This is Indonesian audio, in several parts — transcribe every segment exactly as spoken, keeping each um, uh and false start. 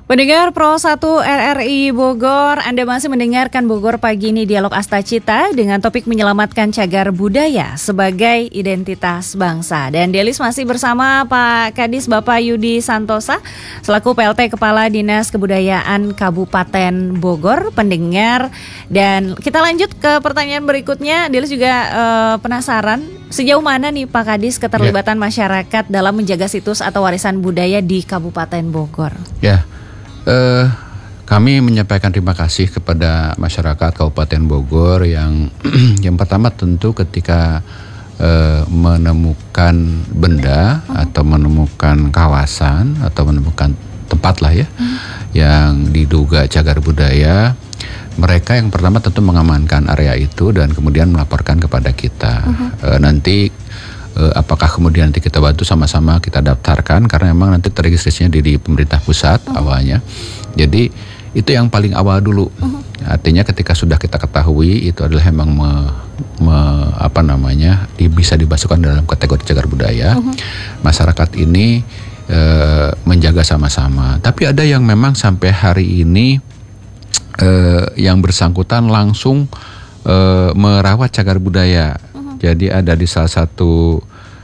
Pendengar Pro satu R R I Bogor, Anda masih mendengarkan Bogor Pagi ini Dialog Astacita dengan topik menyelamatkan cagar budaya sebagai identitas bangsa. Dan Delis masih bersama Pak Kadis Bapak Yudi Santosa selaku P L T Kepala Dinas Kebudayaan Kabupaten Bogor. Pendengar, dan kita lanjut ke pertanyaan berikutnya. Delis juga uh, penasaran sejauh mana nih Pak Kadis keterlibatan ya. masyarakat dalam menjaga situs atau warisan budaya di Kabupaten Bogor. Ya. Uh, kami menyampaikan terima kasih kepada masyarakat Kabupaten Bogor yang yang pertama tentu ketika uh, menemukan benda uh-huh. atau menemukan kawasan atau menemukan tempat lah ya uh-huh. yang diduga cagar budaya, mereka yang pertama tentu mengamankan area itu dan kemudian melaporkan kepada kita. Uh-huh. Uh, nanti apakah kemudian nanti kita bantu sama-sama kita daftarkan karena memang nanti terregistrasinya di, di pemerintah pusat uh-huh. awalnya. Jadi itu yang paling awal dulu. Uh-huh. Artinya ketika sudah kita ketahui itu adalah memang me, me, apa namanya di, bisa dimasukkan dalam kategori cagar budaya. Uh-huh. Masyarakat ini e, menjaga sama-sama. Tapi ada yang memang sampai hari ini e, yang bersangkutan langsung e, merawat cagar budaya. Jadi ada di salah satu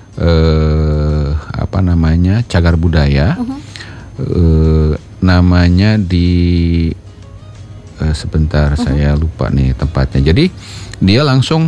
eh, apa namanya cagar budaya, uh-huh. eh, namanya di eh, sebentar uh-huh. saya lupa nih tempatnya. Jadi dia langsung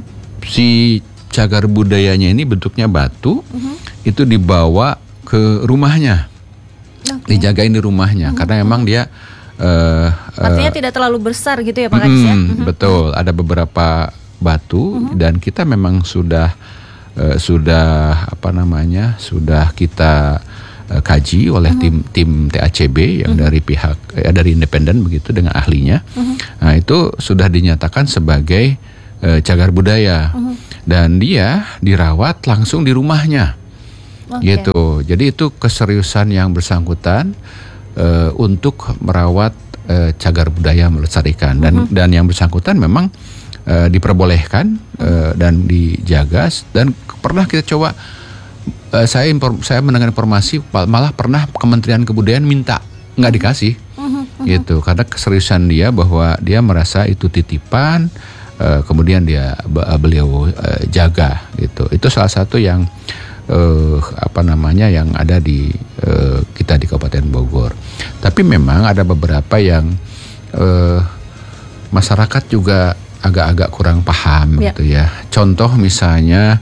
si cagar budayanya ini bentuknya batu, uh-huh. itu dibawa ke rumahnya, okay. dijagain di rumahnya uh-huh. karena emang dia eh, artinya uh, tidak terlalu besar gitu ya Pak Kadis hmm, ya. Uh-huh. Betul, ada beberapa batu uh-huh. dan kita memang sudah uh, sudah apa namanya sudah kita uh, kaji oleh uh-huh. tim tim T A C B yang uh-huh. dari pihak eh, dari independen begitu dengan ahlinya. Uh-huh. Nah itu sudah dinyatakan sebagai uh, cagar budaya uh-huh. dan dia dirawat langsung di rumahnya, okay. gitu. Jadi itu keseriusan yang bersangkutan uh, untuk merawat uh, cagar budaya melestarikan dan uh-huh. dan yang bersangkutan memang Uh, diperbolehkan uh, dan dijaga dan pernah kita coba uh, saya inform, saya mendengar informasi malah pernah Kementerian Kebudayaan minta nggak dikasih uh-huh, uh-huh. gitu karena keseriusan dia bahwa dia merasa itu titipan uh, kemudian dia beliau uh, jaga gitu. Itu salah satu yang uh, apa namanya yang ada di uh, kita di Kabupaten Bogor. Tapi memang ada beberapa yang uh, masyarakat juga agak-agak kurang paham ya. gitu ya. Contoh misalnya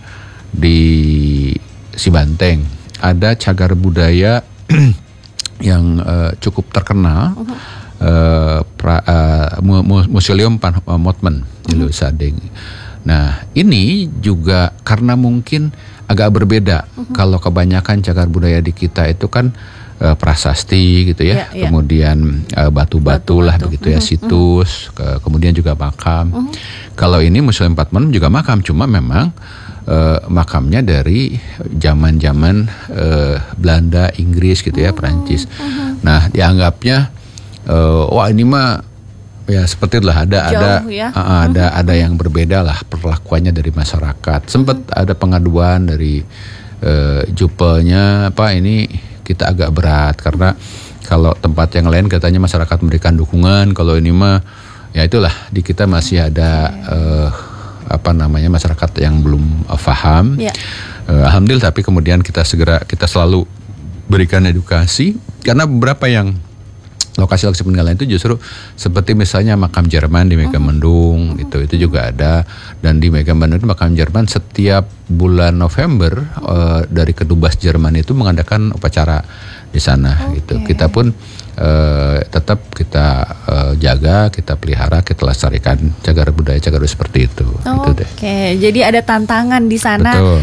di Sibanteng ada cagar budaya yang uh, cukup terkenal, uh-huh. uh, pra, uh, Museum Motmen di uh-huh. Sadeng. Nah ini juga karena mungkin agak berbeda. Uh-huh. Kalau kebanyakan cagar budaya di kita itu kan Uh, prasasti gitu ya, ya, ya. kemudian uh, batu-batu lah begitu ya, uh-huh. situs, ke, kemudian juga makam. Uh-huh. Kalau ini Museum Patmen juga makam, cuma memang uh, makamnya dari zaman-zaman uh, Belanda, Inggris gitu ya, uh-huh. Perancis. Uh-huh. Nah dianggapnya, uh, wah ini mah ya seperti lah ada Jauh, ada ya. uh, uh, ada uh-huh. ada yang berbeda lah perlakuannya dari masyarakat. Sempat uh-huh. ada pengaduan dari uh, jupelnya, apa ini kita agak berat karena kalau tempat yang lain katanya masyarakat memberikan dukungan, kalau ini mah ya itulah di kita masih ada uh, apa namanya masyarakat yang belum uh, paham. Ya. Uh, Alhamdulillah tapi kemudian kita segera kita selalu berikan edukasi karena beberapa yang lokasi-lokasi peninggalan itu justru seperti misalnya makam Jerman di Megamendung uh-huh. itu itu juga ada, dan di Megamendung itu makam Jerman setiap bulan November uh, dari kedubes Jerman itu mengadakan upacara di sana okay. gitu. Kita pun uh, tetap kita uh, jaga, kita pelihara, kita lestarikan cagar budaya cagar budaya seperti itu. Oh, gitu Oke, okay. Jadi ada tantangan di sana. Betul.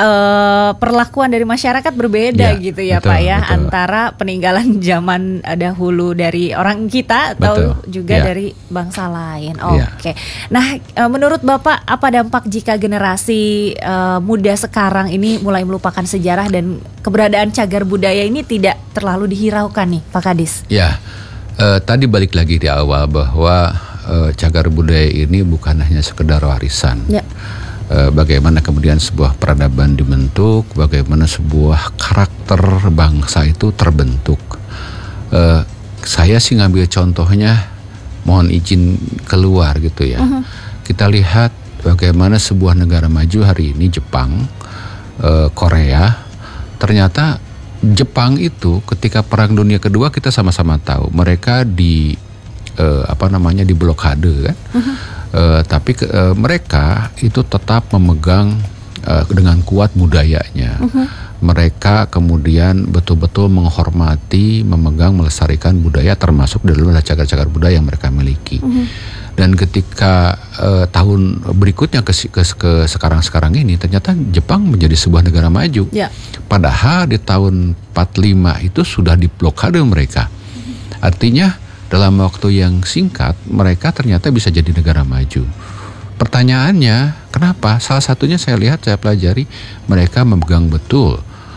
Uh, perlakuan dari masyarakat berbeda ya, gitu ya betul, Pak ya betul. Antara peninggalan zaman dahulu dari orang kita atau betul. juga ya. dari bangsa lain. Oke. Okay. Ya. Nah, uh, menurut Bapak apa dampak jika generasi uh, muda sekarang ini mulai melupakan sejarah dan keberadaan cagar budaya ini tidak terlalu dihiraukan nih Pak Kadis? Ya. Uh, tadi balik lagi di awal bahwa uh, cagar budaya ini bukan hanya sekedar warisan. Ya. Bagaimana kemudian sebuah peradaban dibentuk, bagaimana sebuah karakter bangsa itu terbentuk. saya sih ngambil contohnya, mohon izin keluar gitu ya. Uh-huh. Kita lihat bagaimana sebuah negara maju hari ini, Jepang, uh, Korea, ternyata Jepang itu ketika Perang Dunia Kedua kita sama-sama tahu mereka di uh, apa namanya di blokade kan. Uh-huh. Uh, tapi ke, uh, mereka itu tetap memegang uh, dengan kuat budayanya. Uh-huh. Mereka kemudian betul-betul menghormati, memegang, melestarikan budaya, termasuk dalam cagar-cagar budaya yang mereka miliki. Uh-huh. Dan ketika uh, tahun berikutnya ke, ke, ke sekarang-sekarang ini, ternyata Jepang menjadi sebuah negara maju. Yeah. Padahal di tahun empat puluh lima itu sudah diblokade mereka. Uh-huh. Artinya dalam waktu yang singkat mereka ternyata bisa jadi negara maju. Pertanyaannya, kenapa? Salah satunya saya lihat, saya pelajari, mereka memegang betul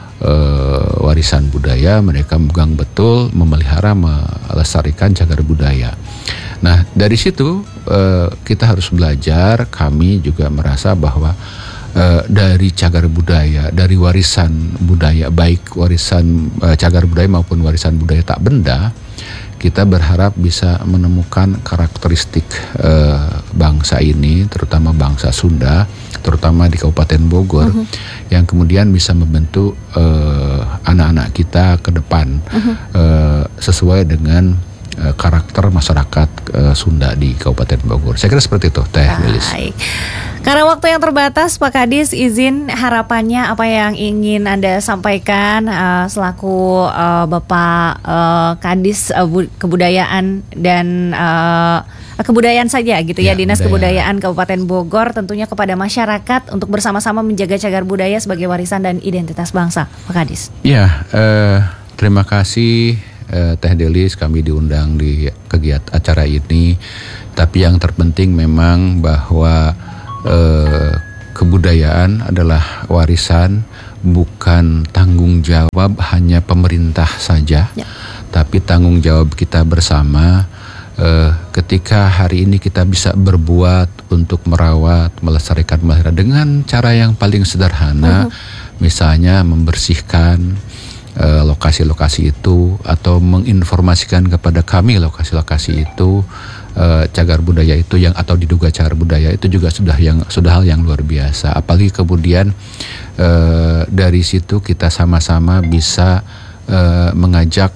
uh, warisan budaya, mereka memegang betul, memelihara, melestarikan cagar budaya. Nah, dari situ uh, kita harus belajar. Kami juga merasa bahwa uh, dari cagar budaya, dari warisan budaya, baik warisan uh, cagar budaya maupun warisan budaya tak benda, kita berharap bisa menemukan karakteristik uh, bangsa ini, terutama bangsa Sunda, terutama di Kabupaten Bogor, uh-huh. yang kemudian bisa membentuk uh, anak-anak kita ke depan uh-huh. uh, sesuai dengan uh, karakter masyarakat uh, Sunda di Kabupaten Bogor. Saya kira seperti itu, Teh Lilis. Baik. Karena waktu yang terbatas, Pak Kadis, izin harapannya apa yang ingin Anda sampaikan uh, selaku uh, Bapak uh, Kadis uh, bu- Kebudayaan dan uh, Kebudayaan saja gitu ya, ya Dinas budaya. Kebudayaan Kabupaten Bogor, tentunya kepada masyarakat untuk bersama-sama menjaga cagar budaya sebagai warisan dan identitas bangsa, Pak Kadis. Ya, uh, terima kasih uh, Teh Delis, kami diundang di kegiatan acara ini. Tapi yang terpenting memang bahwa Eh, kebudayaan adalah warisan, bukan tanggung jawab hanya pemerintah saja, ya. Tapi tanggung jawab kita bersama. Eh, ketika hari ini kita bisa berbuat untuk merawat, melestarikan, melihara dengan cara yang paling sederhana, uh-huh. misalnya membersihkan eh, lokasi-lokasi itu atau menginformasikan kepada kami lokasi-lokasi itu. Uh, cagar budaya itu yang atau diduga cagar budaya itu juga sudah yang sudah hal yang luar biasa. Apalagi kemudian uh, dari situ kita sama-sama bisa uh, mengajak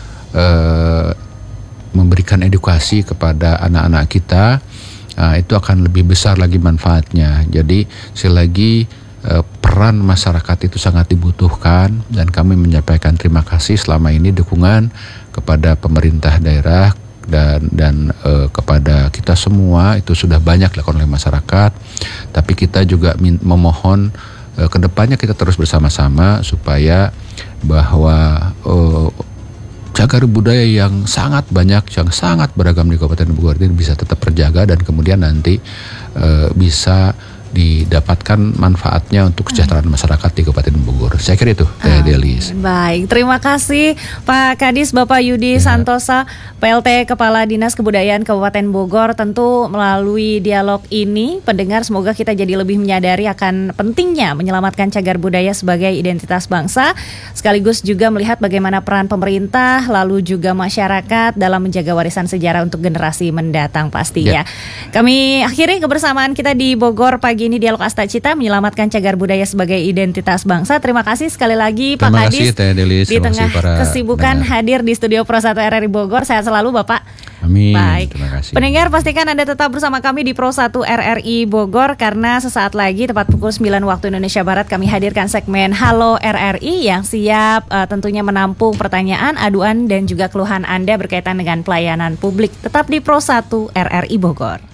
uh, memberikan edukasi kepada anak-anak kita, uh, itu akan lebih besar lagi manfaatnya. Jadi sekali lagi uh, peran masyarakat itu sangat dibutuhkan dan kami menyampaikan terima kasih selama ini dukungan kepada pemerintah daerah dan dan uh, kepada kita semua. Itu sudah banyak dilakukan oleh masyarakat, tapi kita juga min- memohon uh, kedepannya kita terus bersama-sama supaya bahwa uh, cagar budaya yang sangat banyak, yang sangat beragam di Kabupaten Bogor ini bisa tetap terjaga dan kemudian nanti uh, bisa didapatkan manfaatnya untuk kesejahteraan masyarakat di Kabupaten Bogor. Saya kira itu, Teh Delis. Baik, terima kasih Pak Kadis Bapak Yudi ya. Santosa, P L T Kepala Dinas Kebudayaan Kabupaten Bogor. Tentu melalui dialog ini, pendengar semoga kita jadi lebih menyadari akan pentingnya menyelamatkan cagar budaya sebagai identitas bangsa, sekaligus juga melihat bagaimana peran pemerintah, lalu juga masyarakat dalam menjaga warisan sejarah untuk generasi mendatang pastinya. Ya. Kami akhiri kebersamaan kita di Bogor pagi ini Dialog Astacita menyelamatkan cagar budaya sebagai identitas bangsa. Terima kasih sekali lagi Pak Terima Kadis kasih, Teh Delis. di tengah kesibukan dengar. Hadir di studio Pro satu R R I Bogor. Sehat selalu Bapak. Amin. Baik. Terima kasih. Pendengar, pastikan Anda tetap bersama kami di Pro satu R R I Bogor karena sesaat lagi tepat pukul sembilan waktu Indonesia Barat kami hadirkan segmen Halo R R I yang siap uh, tentunya menampung pertanyaan, aduan dan juga keluhan Anda berkaitan dengan pelayanan publik. Tetap di Pro satu R R I Bogor.